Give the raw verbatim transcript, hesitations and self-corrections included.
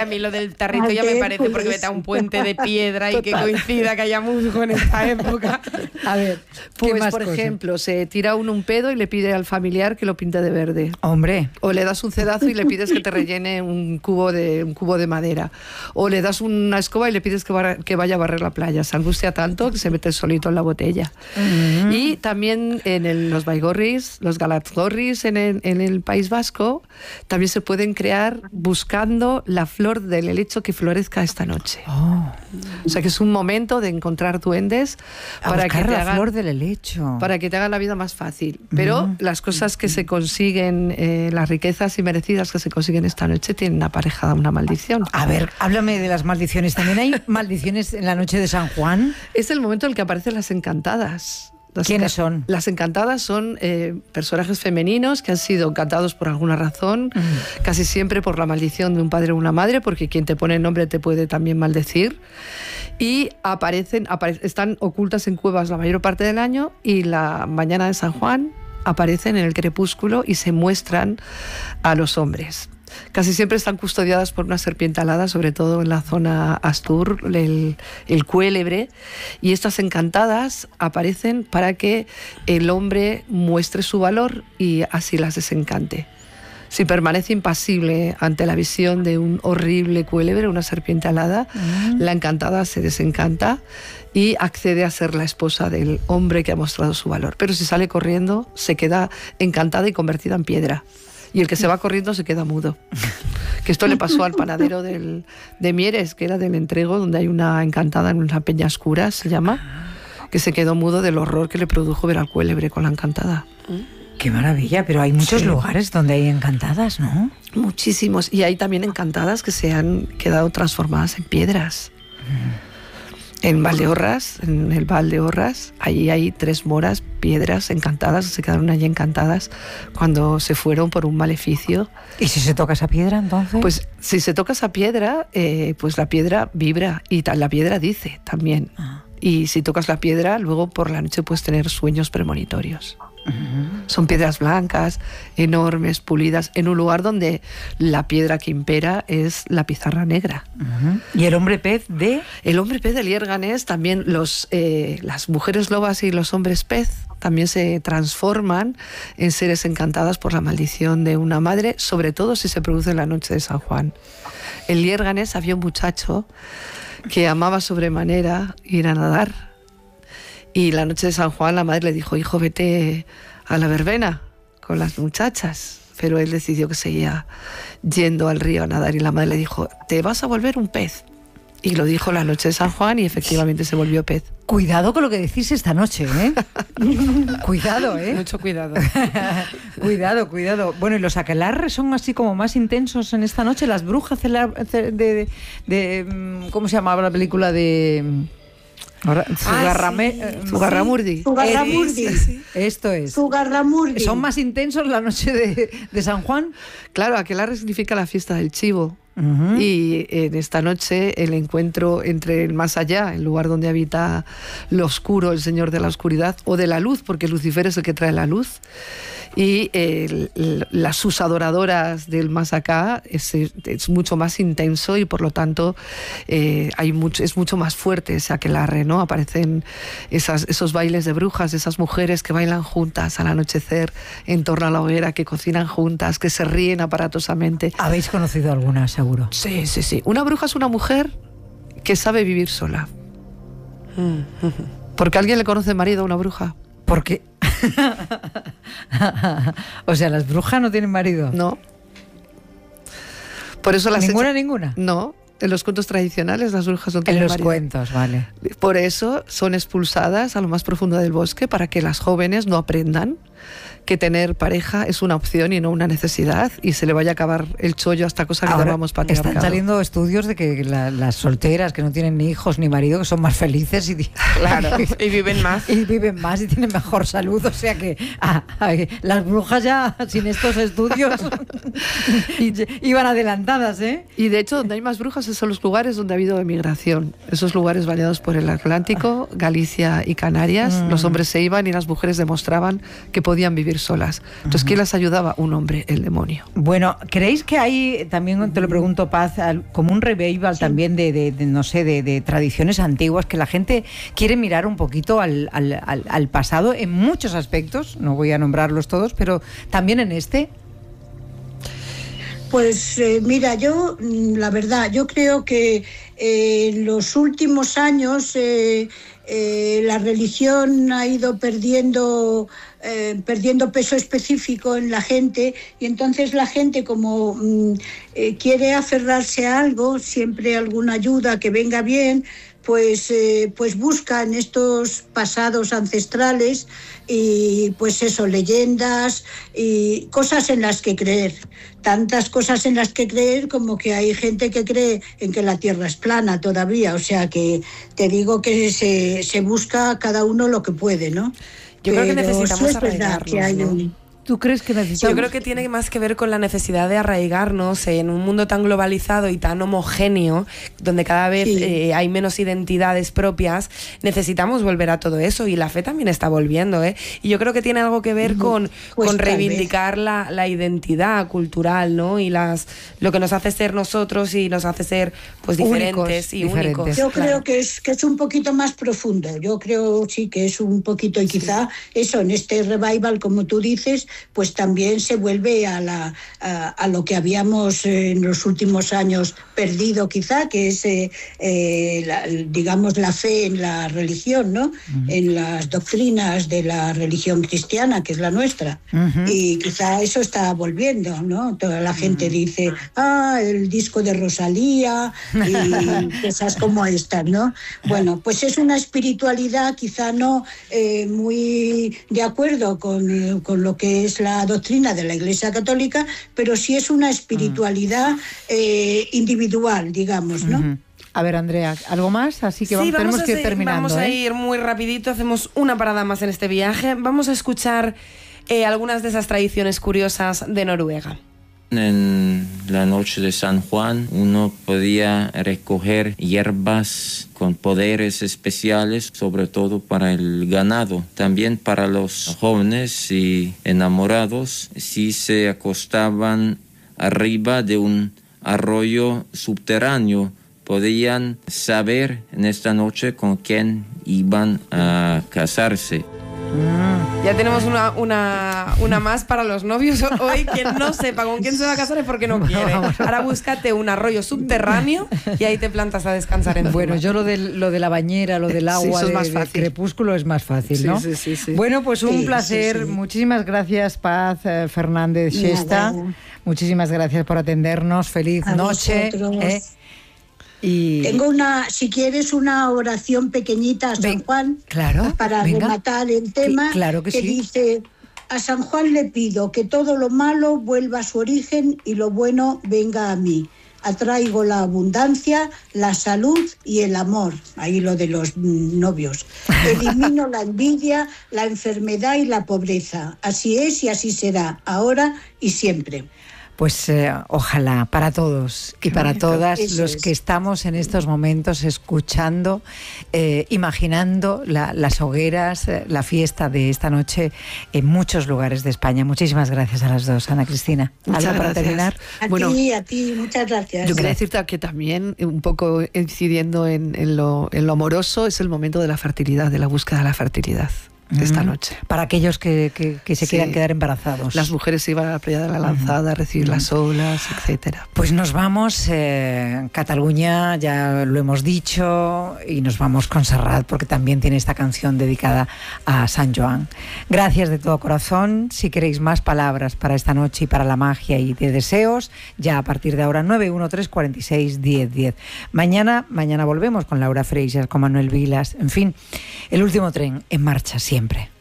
a mí lo del tarrito ya me parece porque vete a un puente de piedra y que coincida que haya musgo en esta época. A ver, pues por cosas? ejemplo, se tira uno un pedo y le pide al familiar que lo pinte de verde. Hombre. O le das un cedazo y le pides que te rellene un cubo de, un cubo de madera. O le das una escoba y le pides que, barra, que vaya a barrer la playa. Se angustia tanto que se mete solito en la botella. Uh-huh. Y también en el, los baigorris, los galatzgorris en el, en el País Vasco, también se pueden crear buscando la flor del helecho que florezca esta noche. Oh. O sea que es un momento de encontrar duendes para que, te la hagan, flor del helecho. para que te hagan la vida más fácil. Pero uh-huh. las cosas que se consiguen, eh, las riquezas y merecidas que se consiguen esta noche tienen aparejada una maldición. A ver, háblame de las maldiciones. ¿También hay maldiciones en la noche de San Juan? Es el momento en el que aparecen las encantadas. Las ¿Quiénes son? Las encantadas son eh, personajes femeninos que han sido encantados por alguna razón, mm. casi siempre por la maldición de un padre o una madre, porque quien te pone el nombre te puede también maldecir. Y aparecen, apare- están ocultas en cuevas la mayor parte del año y la mañana de San Juan aparecen en el crepúsculo y se muestran a los hombres. Casi siempre están custodiadas por una serpiente alada, sobre todo en la zona Astur, el, el cuélebre, y estas encantadas aparecen para que el hombre muestre su valor y así las desencante. Si permanece impasible ante la visión de un horrible cuélebre, una serpiente alada, mm. la encantada se desencanta y accede a ser la esposa del hombre que ha mostrado su valor. Pero si sale corriendo, se queda encantada y convertida en piedra. Y el que se va corriendo se queda mudo. Que esto le pasó al panadero del, de Mieres, que era del Entrego, donde hay una encantada en una peña oscura, se llama, que se quedó mudo del horror que le produjo ver al cuélebre con la encantada. ¡Qué maravilla! Pero hay muchos sí. lugares donde hay encantadas, ¿no? Muchísimos. Y hay también encantadas que se han quedado transformadas en piedras. Mm. En Valdeorras, en el Valdeorras, allí hay tres moras, piedras encantadas, que se quedaron allí encantadas cuando se fueron por un maleficio. ¿Y si se toca esa piedra, entonces? Pues si se toca esa piedra, eh, pues la piedra vibra y ta- la piedra dice también. Ah. Y si tocas la piedra, luego por la noche puedes tener sueños premonitorios. Uh-huh. Son piedras blancas, enormes, pulidas, en un lugar donde la piedra que impera es la pizarra negra. Uh-huh. ¿Y el hombre pez de...? El hombre pez del Liérganes, también los, eh, las mujeres lobas y los hombres pez también se transforman en seres encantadas por la maldición de una madre, sobre todo si se produce en la noche de San Juan. En Liérganes había un muchacho que amaba sobremanera ir a nadar. Y la noche de San Juan la madre le dijo, hijo, vete a la verbena con las muchachas. Pero él decidió que seguía yendo al río a nadar y la madre le dijo, te vas a volver un pez. Y lo dijo la noche de San Juan y efectivamente se volvió pez. Cuidado con lo que decís esta noche, ¿eh? Cuidado, ¿eh? Mucho cuidado. Cuidado, cuidado. Bueno, ¿y los aquelarres son así como más intensos en esta noche? Las brujas de, de, de, de ¿cómo se llamaba la película de...? Ahora, Sugarramurdi. Ah, sí. Sugarramurdi. Sugarramurdi. Sí, sí. Esto es. Sugarramurdi. ¿Son más intensos la noche de, de San Juan? Claro, aquelarre significa la fiesta del chivo. Uh-huh. Y en esta noche el encuentro entre el más allá, el lugar donde habita lo oscuro, el señor de la oscuridad, o de la luz, porque Lucifer es el que trae la luz, y el, el, las sus adoradoras del más acá es, es mucho más intenso y por lo tanto eh, hay mucho, es mucho más fuerte ese aquelarre, ¿no? Aparecen esas, esos bailes de brujas, esas mujeres que bailan juntas al anochecer en torno a la hoguera, que cocinan juntas, que se ríen aparatosamente. ¿Habéis conocido alguna, seguro? Sí, sí, sí. Una bruja es una mujer que sabe vivir sola. ¿Porque alguien le conoce marido a una bruja? Porque o sea, las brujas no tienen marido. No. Por eso las ninguna, echa... ninguna. No. En los cuentos tradicionales las brujas no tienen marido. En los marido. cuentos, vale. Por eso son expulsadas a lo más profundo del bosque para que las jóvenes no aprendan que tener pareja es una opción y no una necesidad y se le vaya a acabar el chollo a esta cosa que ahora llamamos patriarcado. Están saliendo estudios de que la, las solteras que no tienen ni hijos ni marido que son más felices y, claro, y viven más y viven más y tienen mejor salud, o sea que ah, ay, las brujas ya sin estos estudios iban adelantadas, ¿eh? Y de hecho donde hay más brujas son los lugares donde ha habido emigración, esos lugares bañados por el Atlántico, Galicia y Canarias. Mm. Los hombres se iban y las mujeres demostraban que podían vivir vivir solas. Entonces, uh-huh. ¿quién las ayudaba? Un hombre, el demonio. Bueno, ¿creéis que hay, también te lo pregunto, Paz, como un revival sí. también de, de, de, no sé, de, de tradiciones antiguas, que la gente quiere mirar un poquito al, al, al, al pasado en muchos aspectos, no voy a nombrarlos todos, pero también en este? Pues eh, mira, yo, la verdad, yo creo que eh, en los últimos años eh, eh, la religión ha ido perdiendo, eh, perdiendo peso específico en la gente, y entonces la gente, como mm, eh, quiere aferrarse a algo, siempre alguna ayuda que venga bien, pues, eh, pues busca en estos pasados ancestrales y pues eso, leyendas y cosas en las que creer. Tantas cosas en las que creer como que hay gente que cree en que la Tierra es plana todavía. O sea que te digo que se, se busca cada uno lo que puede, ¿no? Yo Pero creo que necesitamos sí es verdad que hay ¿no? un... ¿Tú crees que necesitamos? Yo creo que tiene más que ver con la necesidad de arraigarnos en un mundo tan globalizado y tan homogéneo, donde cada vez sí. eh, hay menos identidades propias. Necesitamos volver a todo eso, y la fe también está volviendo, ¿eh? Y yo creo que tiene algo que ver con, pues con reivindicar la, la identidad cultural, ¿no? Y las lo que nos hace ser nosotros y nos hace ser pues diferentes únicos, y diferentes. únicos. Yo claro. creo que es, que es un poquito más profundo. Yo creo sí que es un poquito, y quizá sí. eso, en este revival, como tú dices, pues también se vuelve a, la, a, a lo que habíamos eh, en los últimos años perdido quizá, que es, eh, eh, la, digamos, la fe en la religión, ¿no? Uh-huh. En las doctrinas de la religión cristiana, que es la nuestra. Uh-huh. Y quizá eso está volviendo, ¿no? Toda la gente uh-huh. dice, ah, el disco de Rosalía y cosas como estas, ¿no? Bueno, pues es una espiritualidad quizá no eh, muy de acuerdo con, eh, con lo que es la doctrina de la Iglesia Católica, pero sí es una espiritualidad eh, individual, digamos, ¿no? Uh-huh. A ver, Andrea, ¿algo más? Así que sí, vamos, tenemos vamos que ir seguir, terminando. Vamos ¿eh? a ir muy rapidito, hacemos una parada más en este viaje. Vamos a escuchar eh, algunas de esas tradiciones curiosas de Noruega. En la noche de San Juan uno podía recoger hierbas con poderes especiales, sobre todo para el ganado. También para los jóvenes y enamorados, si se acostaban arriba de un arroyo subterráneo, podían saber en esta noche con quién iban a casarse. Mm. Ya tenemos una, una, una más para los novios hoy. Quien no sepa con quién se va a casar es porque no quiere. Ahora búscate un arroyo subterráneo y ahí te plantas a descansar en Bueno, yo lo de, lo de la bañera, lo del agua, sí, de, más de crepúsculo es más fácil, ¿no? Sí, sí, sí, sí. Bueno, pues un sí, placer. Sí, sí. Muchísimas gracias, Paz eh, Fernández Xesta. Muchísimas gracias por atendernos. Feliz a noche. ¿eh? Y... Tengo una, si quieres, una oración pequeñita a San Ven, Juan, claro, para venga. rematar el tema, que, claro que, que sí. dice: a San Juan le pido que todo lo malo vuelva a su origen y lo bueno venga a mí. Atraigo la abundancia, la salud y el amor. Ahí lo de los novios. Elimino la envidia, la enfermedad y la pobreza. Así es y así será, ahora y siempre. Pues eh, ojalá para todos y para todas los que estamos en estos momentos escuchando, eh, imaginando la, las hogueras, eh, la fiesta de esta noche en muchos lugares de España. Muchísimas gracias a las dos, Ana Cristina. ¿Algo para terminar? A bueno, ti, a ti, muchas gracias. Yo quería decirte que también, un poco incidiendo en, en, lo, en lo amoroso, es el momento de la fertilidad, de la búsqueda de la fertilidad. Esta noche. Para aquellos que, que, que se sí. quieran quedar embarazados. Las mujeres se iban a la playa de la Lanzada uh-huh. a recibir uh-huh. las olas, etcétera. Pues nos vamos, eh, Cataluña, ya lo hemos dicho, y nos vamos con Serrat, porque también tiene esta canción dedicada a San Joan. Gracias de todo corazón. Si queréis más palabras para esta noche y para la magia y de deseos, ya a partir de ahora nueve uno tres cuatro seis diez diez. Mañana, mañana volvemos con Laura Freixas, con Manuel Vilas, en fin, el último tren en marcha siempre.